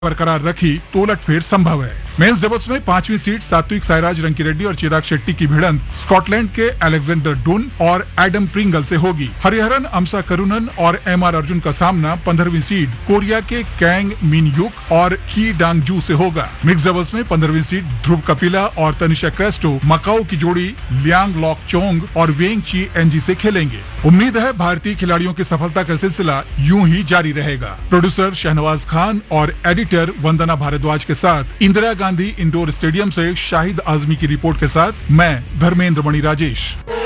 बरकरार रखी तो उलटफेर संभव है। मेंस डबल्स में 5वीं सीट सात्विक साईराज रंकीरेड्डी और चिराग शेट्टी की भिड़ंत स्कॉटलैंड के अलेक्जेंडर डुन और एडम प्रिंगल से होगी। हरिहरन अमसा करुणन और एमआर अर्जुन का सामना 15वीं सीट कोरिया के कैंग मिन युक और की डांग जू से होगा। मिक्स डबल्स में 15वीं सीट ध्रुव कपिला और तनिषा क्रेस्टो मकाओ की जोड़ी लियांग लॉक चोंग और वेंग ची एनजी से खेलेंगे। उम्मीद है भारतीय खिलाड़ियों की सफलता का सिलसिला यूं ही जारी रहेगा। प्रोड्यूसर शहनवाज खान और एडिटर वंदना भारद्वाज के साथ इंदिरा गांधी इंडोर स्टेडियम से शाहिद आजमी की रिपोर्ट के साथ मैं धर्मेंद्र मणि राजेश।